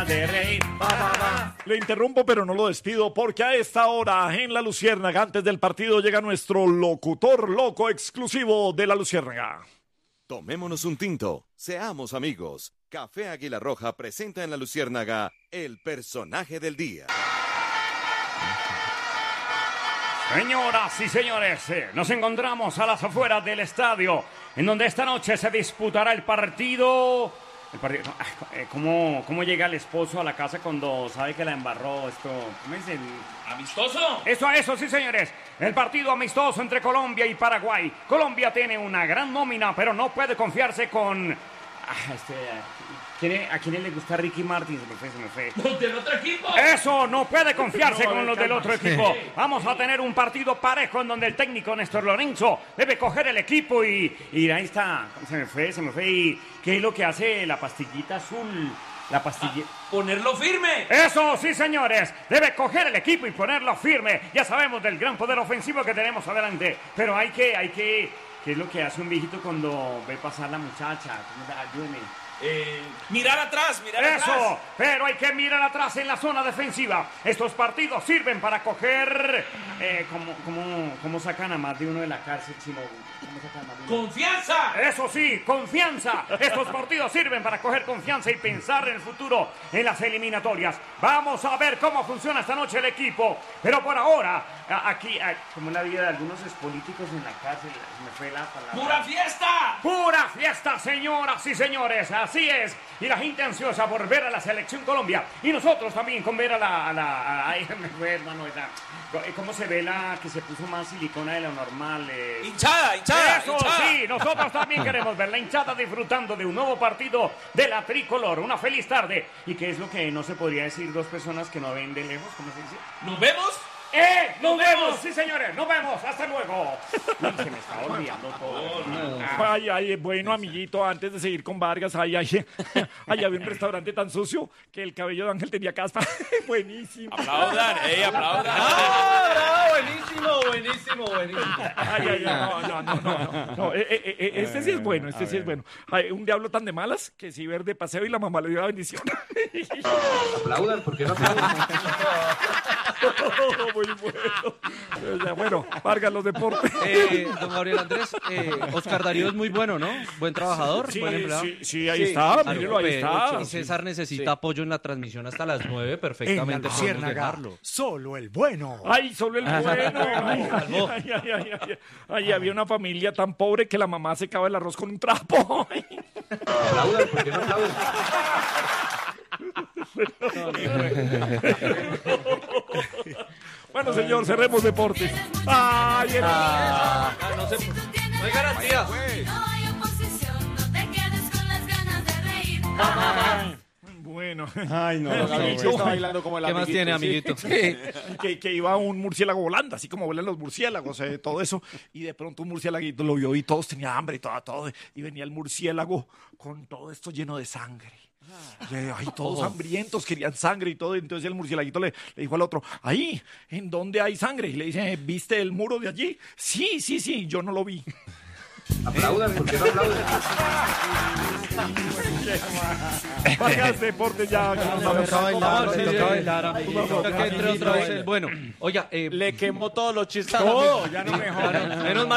ganas de reír. Le interrumpo, pero no lo despido, porque a esta hora en La Luciérnaga, antes del partido, llega nuestro locutor loco exclusivo de La Luciérnaga. Tomémonos un tinto, seamos amigos. Café Águila Roja presenta en La Luciérnaga el personaje del día. Señoras y señores, nos encontramos a las afueras del estadio, en donde esta noche se disputará el partido. ¿Cómo llega el esposo a la casa cuando sabe que la embarró? ¿Cómo es el ¿Amistoso? Eso, sí, señores. El partido amistoso entre Colombia y Paraguay. Colombia tiene una gran nómina, pero no puede confiarse con... ¿A quién le gusta Ricky Martin? Se me fue. ¿Los del otro equipo? Eso, no puede confiarse con los del otro equipo. Vamos a tener un partido parejo en donde el técnico Néstor Lorenzo debe coger el equipo y ahí está. Se me fue. ¿Y qué es lo que hace la pastillita azul? La pastillita... ¡Ponerlo firme! Eso, sí, señores. Debe coger el equipo y ponerlo firme. Ya sabemos del gran poder ofensivo que tenemos adelante. Pero hay que... ¿Qué es lo que hace un viejito cuando ve pasar la muchacha? Ayúdeme. Mirar atrás. Eso, pero hay que mirar atrás en la zona defensiva. Estos partidos sirven para coger... ¿Cómo sacan a más de uno de la cárcel, Chino? ¿Cómo sacan a más de uno? ¡Confianza! Eso sí, confianza. Estos partidos sirven para coger confianza y pensar en el futuro, en las eliminatorias. Vamos a ver cómo funciona esta noche el equipo. Pero por ahora, aquí, como en la vida de algunos políticos en la cárcel, me fue la palabra. ¡Pura fiesta! ¡Pura fiesta, señoras y señores! Así es. Y la gente ansiosa por ver a la selección Colombia. Y nosotros también con ver ay, me fue, hermano, ¿cómo se ve la que se puso más silicona de lo normal? Hinchada. Eso sí, nosotros también queremos ver la hinchada disfrutando de un nuevo partido de la tricolor. Una feliz tarde. ¿Y qué es lo que no se podría decir dos personas que no ven de lejos? ¿Cómo se dice? ¿Nos vemos? ¡Nos vemos! Sí, señores, nos vemos. Hasta luego. Uy, se me está olvidando todo. Ay, bueno, amiguito, antes de seguir con Vargas, había un restaurante tan sucio que el cabello de Ángel tenía caspa. Buenísimo. Aplaudan. Buenísimo. No, este sí es bueno, Ay, un diablo tan de malas que si ver de paseo y la mamá le dio la bendición. Aplaudan, ¿por qué no aplaudan? Muy bueno. Bueno, Vargas, los deportes. Don Gabriel Andrés, Oscar Darío es muy bueno, ¿no? Buen trabajador, buen empleado. Sí, ahí está, míralo, ahí está. Y César necesita apoyo en la transmisión hasta las 9, perfectamente. En La Luciérnaga, solo el bueno. ¡Ay, solo el bueno! Ay, había una familia tan pobre que la mamá secaba el arroz con un trapo. Aplaudan, ¿por qué no aplaudan? Bueno, señor, cerremos deportes. ¡Ay, No hay garantía. Bueno. Ay, no, Gabrielito está bailando como el ¿Qué más amiguito, tiene, sí. amiguito? Que iba un murciélago volando, así como vuelan los murciélagos, todo eso. Y de pronto un murciélago lo vio y todos tenían hambre y todo. Y venía el murciélago con todo esto lleno de sangre. Y todos hambrientos, querían sangre y todo. Entonces el murciélaguito le dijo al otro: ahí, ¿en dónde hay sangre? Y le dice: ¿viste el muro de allí? Sí, yo no lo vi. Aplaudan, ¿por qué no aplaudan? Vargas Deportes ya. Toca bailar, amiguito. Que entre otra vez el bueno. Oiga, le quemó todos los chistes. Todo, ya no mejora. menos mal.